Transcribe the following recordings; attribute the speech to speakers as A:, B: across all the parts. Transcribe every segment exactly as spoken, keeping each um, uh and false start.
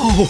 A: Oh!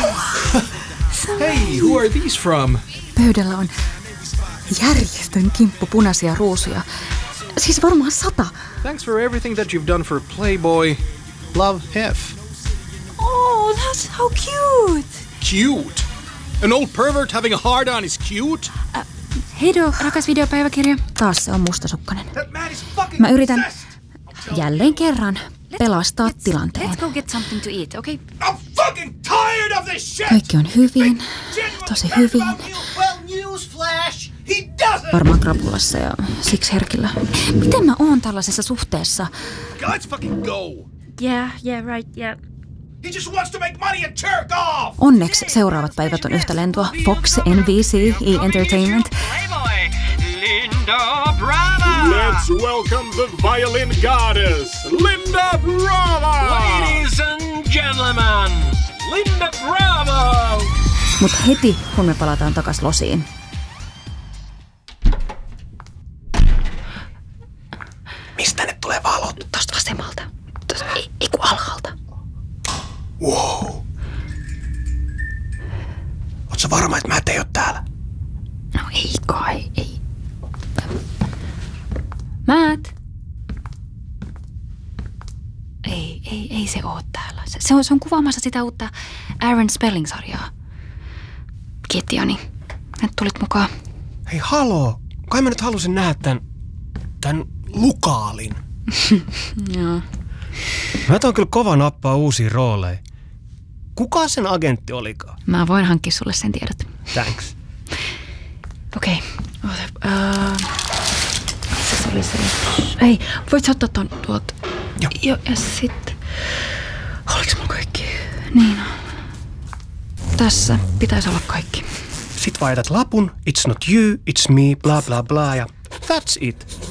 A: Hey, who are these from?
B: Pöydällä on järjestön kimppu punaisia ruusuja. Siis varmaan sata.
A: Thanks for everything that you've done for Playboy. Love, Hef.
B: Oh, that's how cute.
A: Cute? An old pervert having a hard-on is cute?
B: Uh, Heido, rakas videopäiväkirja. Taas se on mustasukkainen. Mä yritän jälleen kerran pelastaa tilanteen.
C: Let's go get something to eat, okay?
A: I'm fucking tired of this shit!
B: Kaikki on hyvin, tosi hyvin. Varmaan krapulassa ja siksi herkillä. Miten mä oon tällaisessa suhteessa?
A: Let's fucking go!
C: Yeah, yeah, right, yeah.
A: He just wants to make money and jerk off!
B: Onneksi seuraavat päivät on yhtä lentoa. Fox, N B C, E! Entertainment.
D: Playboy, Linda Brava!
E: Let's welcome the violin goddess, Linda Brava!
D: Ladies and gentlemen, Linda Bravo!
B: Mut heti, kun me palataan takas losiin.
A: Mistä ne tulee valot?
B: Tosta vasemmalta. Tosta, ei, ei kun alhaalta.
A: Wow. Oot sä varma, että mä ei oo täällä?
B: No ei kai, ei. Matt? Ei, ei, ei se oo täällä. Se, se, on, se on kuvaamassa sitä uutta Aaron Spelling-sarjaa. Kiitti, Jani. Nyt tulit mukaan.
F: Hei, haloo. Kai mä nyt halusin nähdä tän, tän Lukaalin.
B: Joo.
F: Mä oon kyllä kova nappaa uusia rooleja. Kuka sen agentti olikaan?
B: Mä voin hankkia sulle sen tiedot.
F: Thanks.
B: Okei. Okay. Uh, se oli se. Ei, voit sä ottaa ton tuolta?
F: Joo.
B: Jo, ja sitten. Oliks mulla kaikki? Niin. Tässä pitäisi olla kaikki.
F: Sit vaihdat lapun, it's not you, it's me, bla bla bla ja that's it.